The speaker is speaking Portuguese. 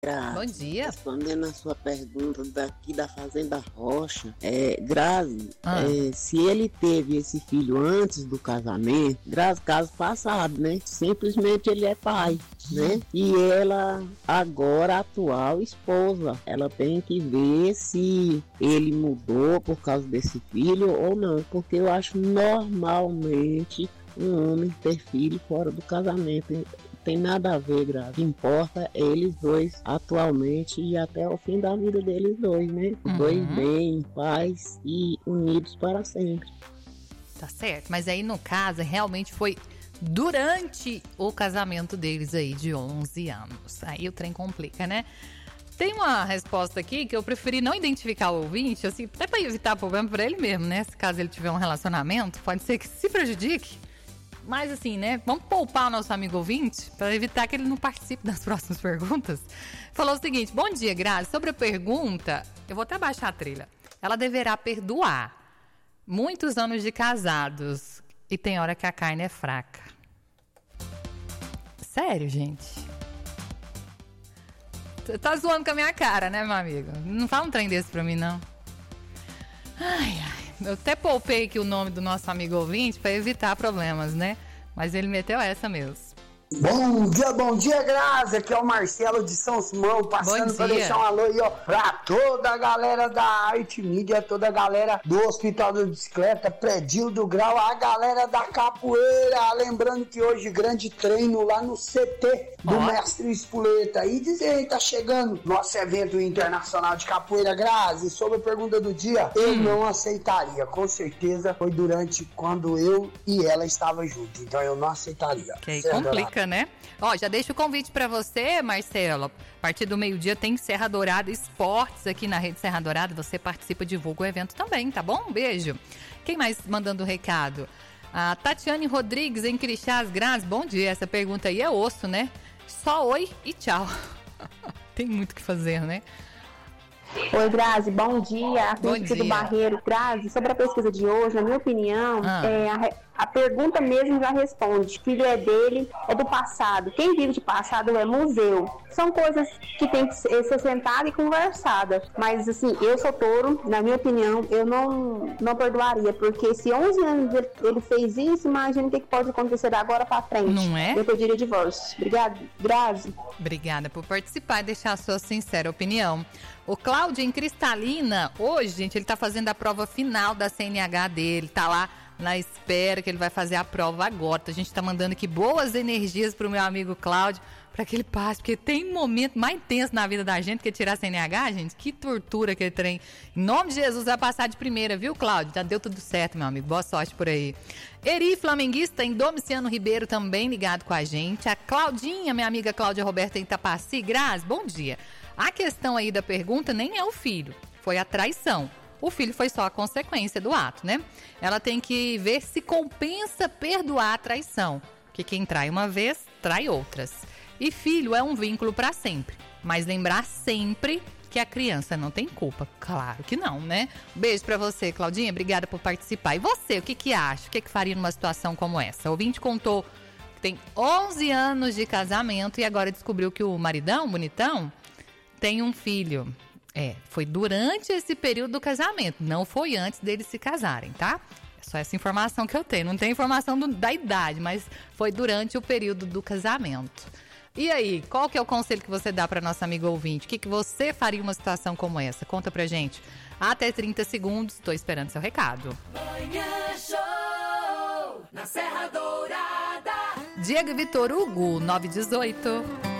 Bom dia. Respondendo a sua pergunta daqui da Fazenda Rocha, Grazi, se ele teve esse filho antes do casamento, Grazi, caso passado, né? Simplesmente ele é pai, né? E ela, agora, atual esposa, ela tem que ver se ele mudou por causa desse filho ou não, porque eu acho normalmente um homem ter filho fora do casamento. Tem nada a ver, Grazi. O que importa é eles dois atualmente e até o fim da vida deles dois, né? Os dois bem, paz e unidos para sempre. Tá certo, mas aí no caso realmente foi durante o casamento deles aí de 11 anos. Aí o trem complica, né? Tem uma resposta aqui que eu preferi não identificar o ouvinte, assim, até para evitar problema para ele mesmo, né? Se caso ele tiver um relacionamento, pode ser que se prejudique. Mas assim, né, vamos poupar o nosso amigo ouvinte para evitar que ele não participe das próximas perguntas. Falou o seguinte: bom dia, Grazi, sobre a pergunta, eu vou até baixar a trilha. Ela deverá perdoar muitos anos de casados e tem hora que a carne é fraca. Sério, gente? Tá zoando com a minha cara, né, meu amigo? Não fala um trem desse pra mim, não. Ai, ai. Eu até poupei aqui o nome do nosso amigo ouvinte para evitar problemas, né? Mas ele meteu essa mesmo. Bom dia, Grazi. Aqui é o Marcelo de São Simão, passando para deixar um alô aí, ó, pra toda a galera da Arte Mídia, toda a galera do Hospital da Bicicleta, Predil do Grau, a galera da capoeira. Lembrando que hoje grande treino lá no CT do Mestre Espoleta. E dizer, tá chegando nosso evento internacional de capoeira, Grazi. Sobre a pergunta do dia, eu não aceitaria. Com certeza foi durante quando eu e ela estavam juntos. Então eu não aceitaria. Que complica, né? Ó, já deixo o convite pra você, Marcelo. A partir do meio-dia tem Serra Dourada Esportes aqui na Rede Serra Dourada. Você participa, divulga o evento também, tá bom? Um beijo. Quem mais mandando recado? A Tatiane Rodrigues em Crixás, Grazi. Bom dia. Essa pergunta aí é osso, né? Só oi e tchau. Tem muito o que fazer, né? Oi, Grazi, bom dia. Bom dia. Do Barreiro. Grazi, sobre a pesquisa de hoje, na minha opinião, a pergunta mesmo já responde. O filho é dele, é do passado. Quem vive de passado é museu. São coisas que tem que ser sentada e conversada. Mas, assim, eu sou touro, na minha opinião, eu não perdoaria. Porque se 11 anos ele fez isso, imagina o que pode acontecer agora pra frente. Não é? Eu pediria divórcio. Obrigada, Grazi. Obrigada por participar e deixar a sua sincera opinião. O Cláudio em Cristalina, hoje, gente, ele tá fazendo a prova final da CNH dele, tá lá na espera que ele vai fazer a prova agora. A gente tá mandando aqui boas energias pro meu amigo Cláudio, para que ele passe, porque tem um momento mais tenso na vida da gente que tirar a CNH, gente. Que tortura que ele tem. Em nome de Jesus, vai passar de primeira, viu, Cláudio? Já deu tudo certo, meu amigo. Boa sorte por aí. Eri Flamenguista em Domiciano Ribeiro também ligado com a gente. A Claudinha, minha amiga Cláudia Roberta em Itapaci. Grazi, bom dia. A questão aí da pergunta nem é o filho, foi a traição. O filho foi só a consequência do ato, né? Ela tem que ver se compensa perdoar a traição, porque quem trai uma vez, trai outras. E filho é um vínculo para sempre, mas lembrar sempre que a criança não tem culpa. Claro que não, né? Beijo pra você, Claudinha, obrigada por participar. E você, o que acha? O que faria numa situação como essa? O ouvinte contou que tem 11 anos de casamento e agora descobriu que o maridão, bonitão, tem um filho. Foi durante esse período do casamento, não foi antes deles se casarem, tá? É só essa informação que eu tenho, não tem informação da idade, mas foi durante o período do casamento. E aí, qual que é o conselho que você dá para nossa amiga ouvinte? O que você faria em uma situação como essa? Conta pra gente. Até 30 segundos, tô esperando seu recado. Manhã Show, na Serra Dourada. Diego e Vitor Hugo, 918.